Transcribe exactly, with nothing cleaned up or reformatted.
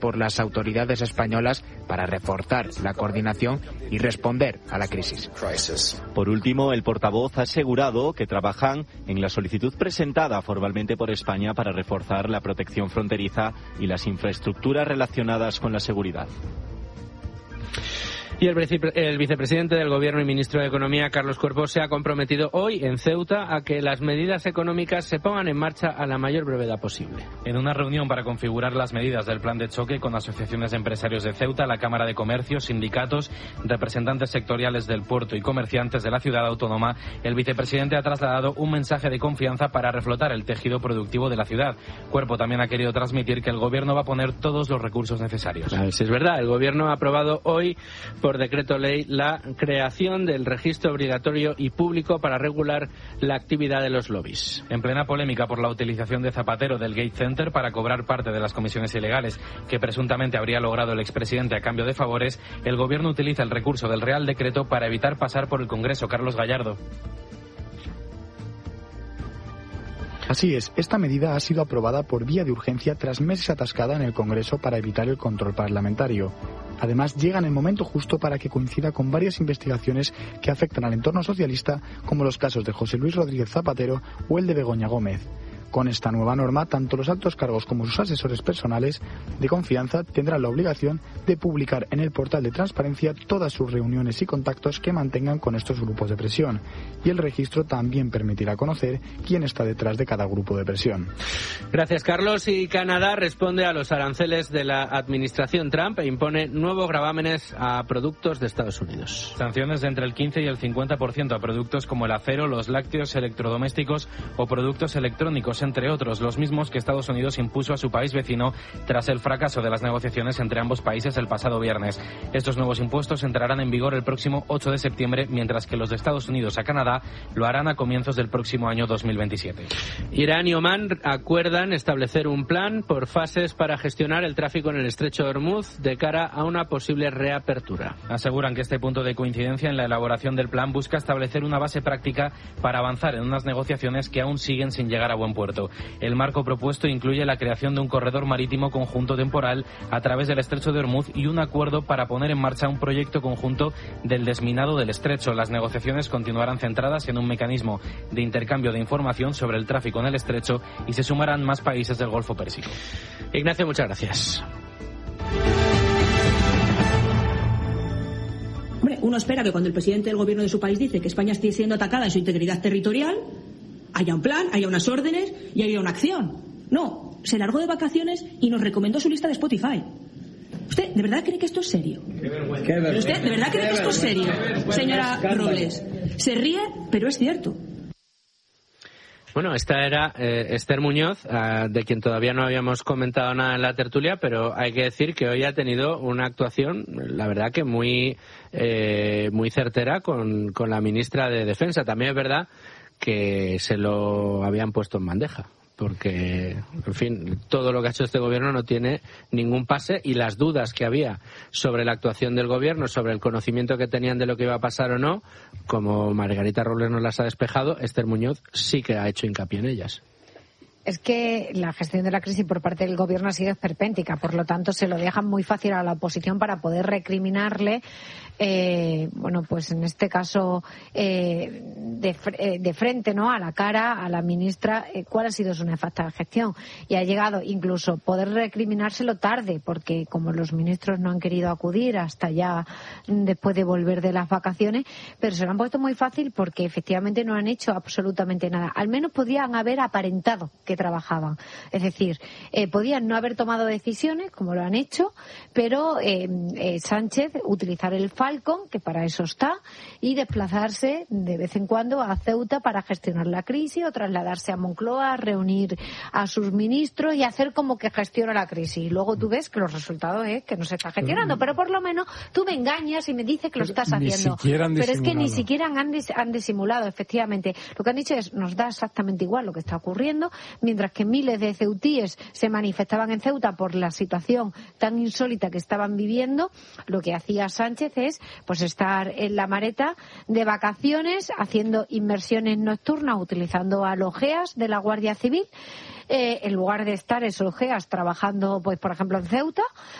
por las autoridades españolas para reforzar la coordinación y responder a la crisis. Por último, el portavoz ha asegurado que trabajan en la solicitud presentada formalmente por España para reforzar la protección fronteriza y las infraestructuras relacionadas con la seguridad. Y el, el vicepresidente del Gobierno y ministro de Economía, Carlos Cuerpo, se ha comprometido hoy en Ceuta a que las medidas económicas se pongan en marcha a la mayor brevedad posible. En una reunión para configurar las medidas del plan de choque con asociaciones de empresarios de Ceuta, la Cámara de Comercio, sindicatos, representantes sectoriales del puerto y comerciantes de la ciudad autónoma, el vicepresidente ha trasladado un mensaje de confianza para reflotar el tejido productivo de la ciudad. Cuerpo también ha querido transmitir que el Gobierno va a poner todos los recursos necesarios. A ver si es verdad. El Gobierno ha aprobado hoy por decreto ley la creación del registro obligatorio y público para regular la actividad de los lobbies. En plena polémica por la utilización de Zapatero del Gate Center para cobrar parte de las comisiones ilegales que presuntamente habría logrado el expresidente a cambio de favores, el Gobierno utiliza el recurso del Real Decreto para evitar pasar por el Congreso. Carlos Gallardo. Así es, esta medida ha sido aprobada por vía de urgencia tras meses atascada en el Congreso para evitar el control parlamentario. Además, llega en el momento justo para que coincida con varias investigaciones que afectan al entorno socialista, como los casos de José Luis Rodríguez Zapatero o el de Begoña Gómez. Con esta nueva norma, tanto los altos cargos como sus asesores personales de confianza tendrán la obligación de publicar en el portal de transparencia todas sus reuniones y contactos que mantengan con estos grupos de presión. Y el registro también permitirá conocer quién está detrás de cada grupo de presión. Gracias, Carlos. Y Canadá responde a los aranceles de la administración Trump e impone nuevos gravámenes a productos de Estados Unidos. Sanciones de entre el quince y el cincuenta por ciento a productos como el acero, los lácteos, electrodomésticos o productos electrónicos, entre otros, los mismos que Estados Unidos impuso a su país vecino tras el fracaso de las negociaciones entre ambos países el pasado viernes. Estos nuevos impuestos entrarán en vigor el próximo ocho de septiembre, mientras que los de Estados Unidos a Canadá lo harán a comienzos del próximo año dos mil veintisiete. Irán y Omán acuerdan establecer un plan por fases para gestionar el tráfico en el estrecho de Hormuz de cara a una posible reapertura. Aseguran que este punto de coincidencia en la elaboración del plan busca establecer una base práctica para avanzar en unas negociaciones que aún siguen sin llegar a buen puerto. El marco propuesto incluye la creación de un corredor marítimo conjunto temporal a través del estrecho de Hormuz y un acuerdo para poner en marcha un proyecto conjunto del desminado del estrecho. Las negociaciones continuarán centradas en un mecanismo de intercambio de información sobre el tráfico en el estrecho y se sumarán más países del Golfo Pérsico. Ignacio, muchas gracias. Hombre, uno espera que cuando el presidente del gobierno de su país dice que España esté siendo atacada en su integridad territorial, haya un plan, haya unas órdenes y haya una acción. No, se largó de vacaciones y nos recomendó su lista de Spotify. ¿Usted de verdad cree que esto es serio? Qué vergüenza. Qué vergüenza. ¿Usted de verdad cree que esto es serio? Señora Robles, se ríe, pero es cierto. Bueno, esta era eh, Esther Muñoz, eh, de quien todavía no habíamos comentado nada en la tertulia, pero hay que decir que hoy ha tenido una actuación, la verdad que muy, eh, muy certera con, con la ministra de Defensa. También es verdad que se lo habían puesto en bandeja, porque, en fin, todo lo que ha hecho este gobierno no tiene ningún pase y las dudas que había sobre la actuación del gobierno, sobre el conocimiento que tenían de lo que iba a pasar o no, como Margarita Robles nos las ha despejado, Esther Muñoz sí que ha hecho hincapié en ellas. Es que la gestión de la crisis por parte del gobierno ha sido esperpéntica, por lo tanto se lo dejan muy fácil a la oposición para poder recriminarle, eh, bueno, pues en este caso eh, de, eh, de frente, ¿no?, a la cara a la ministra, eh, cuál ha sido su nefasta gestión. Y ha llegado incluso poder recriminárselo tarde, porque como los ministros no han querido acudir hasta ya después de volver de las vacaciones, pero se lo han puesto muy fácil porque efectivamente no han hecho absolutamente nada. Al menos podían haber aparentado que trabajaban. Es decir, eh, podían no haber tomado decisiones, como lo han hecho, pero eh, eh, Sánchez utilizar el Falcon, que para eso está, y desplazarse de vez en cuando a Ceuta para gestionar la crisis, o trasladarse a Moncloa, reunir a sus ministros y hacer como que gestiona la crisis. Y luego tú ves que los resultados es que no se está gestionando, pero por lo menos tú me engañas y me dices que lo estás haciendo. Pero es que ni siquiera han, dis- han disimulado, efectivamente. Lo que han dicho es, nos da exactamente igual lo que está ocurriendo, mientras que miles de ceutíes se manifestaban en Ceuta por la situación tan insólita que estaban viviendo. Lo que hacía Sánchez es pues estar en la Mareta de vacaciones, haciendo inmersiones nocturnas, utilizando a los G E A S de la Guardia Civil, eh, en lugar de estar esos G E A S trabajando, pues por ejemplo en Ceuta,